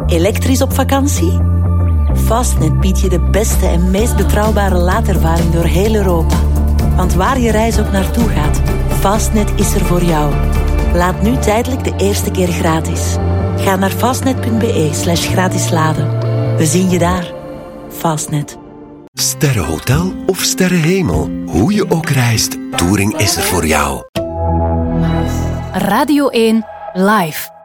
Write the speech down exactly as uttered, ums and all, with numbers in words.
Elektrisch op vakantie? Fastnet biedt je de beste en meest betrouwbare laadervaring door heel Europa. Want waar je reis ook naartoe gaat, Fastnet is er voor jou. Laat nu tijdelijk de eerste keer gratis. Ga naar fastnet.be slash gratis laden. We zien je daar. Fastnet. Sterrenhotel of sterrenhemel. Hoe je ook reist, Touring is er voor jou. Radio één Live.